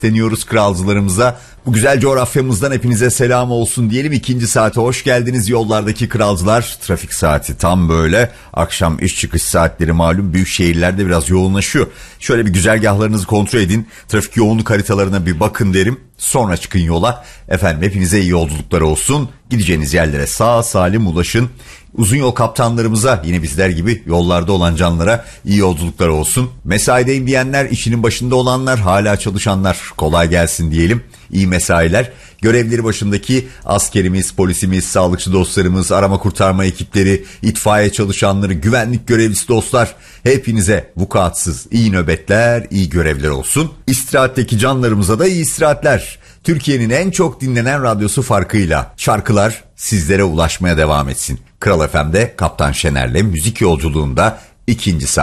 deniyoruz kralcılarımıza. Bu güzel coğrafyamızdan hepinize selam olsun diyelim. İkinci saate hoş geldiniz yollardaki kralcılar. Trafik saati tam böyle. Akşam iş çıkış saatleri malum büyük şehirlerde biraz yoğunlaşıyor. Şöyle bir güzergahlarınızı kontrol edin. Trafik yoğunluk haritalarına bir bakın derim. Sonra çıkın yola. Efendim hepinize iyi yolculuklar olsun. Gideceğiniz yerlere sağ salim ulaşın. Uzun yol kaptanlarımıza, yine bizler gibi yollarda olan canlara iyi yolculuklar olsun. Mesaideyim diyenler, işinin başında olanlar, hala çalışanlar kolay gelsin diyelim. İyi mesailer. Görevleri başındaki askerimiz, polisimiz, sağlıkçı dostlarımız, arama kurtarma ekipleri, itfaiye çalışanları, güvenlik görevlisi dostlar, hepinize vukuatsız iyi nöbetler, iyi görevler olsun. İstirahatteki canlarımıza da iyi istirahatler. Türkiye'nin en çok dinlenen radyosu farkıyla şarkılar sizlere ulaşmaya devam etsin. Kral FM'de Kaptan Şener'le müzik yolculuğunda ikinci saat.